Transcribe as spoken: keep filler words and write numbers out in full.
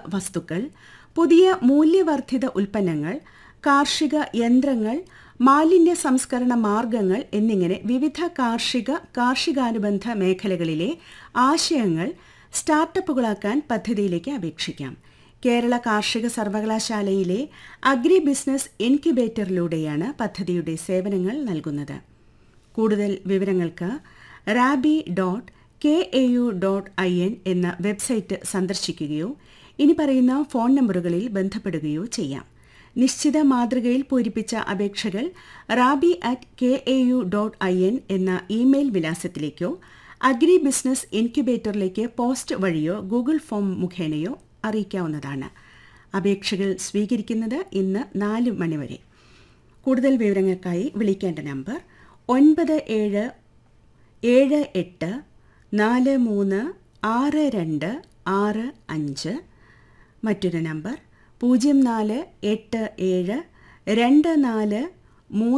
വസ്തുക്കൾ, പുതിയ മൂല്യവർദ്ധിത ഉൽപ്പന്നങ്ങൾ, കാർഷിക യന്ത്രങ്ങൾ, മാലിന്യ സംസ്കരണ മാർഗങ്ങൾ എന്നിങ്ങനെ വിവിധ കാർഷിക കാർഷികാനുബന്ധ മേഖലകളിലെ ആശയങ്ങൾ സ്റ്റാർട്ടപ്പുകളാക്കാൻ പദ്ധതിയിലേക്ക് അപേക്ഷിക്കാം. കേരള കാർഷിക സർവകലാശാലയിലെ അഗ്രി ബിസിനസ് ഇൻക്യുബേറ്ററിലൂടെയാണ് പദ്ധതിയുടെ സേവനങ്ങൾ നൽകുന്നത്. കൂടുതൽ വിവരങ്ങൾക്ക് rabi dot K A U dot I N എന്ന വെബ്സൈറ്റ് സന്ദർശിക്കുകയോ ഇനി പറയുന്ന ഫോൺ നമ്പറുകളിൽ ബന്ധപ്പെടുകയോ ചെയ്യാം. നിശ്ചിത മാതൃകയിൽ പൂരിപ്പിച്ച അപേക്ഷകൾ rabi at K A U dot I N എന്ന ഇമെയിൽ വിലാസത്തിലേക്കോ അഗ്രി ബിസിനസ് ഇൻക്യുബേറ്ററിലേക്ക് പോസ്റ്റ് വഴിയോ ഗൂഗിൾ ഫോം മുഖേനയോ അറിയിക്കാവുന്നതാണ്. അപേക്ഷകൾ സ്വീകരിക്കുന്നത് ഇന്ന് നാല് മണിവരെ. കൂടുതൽ വിവരങ്ങൾക്കായി വിളിക്കേണ്ട നമ്പർ ഒൻപത് ഏഴ് ഏഴ് എട്ട് നാല് മൂന്ന് ആറ് രണ്ട് ആറ് അഞ്ച്. മറ്റൊരു നമ്പർ പൂജ്യം നാല് എട്ട് ഏഴ് രണ്ട് നാല് മൂന്ന്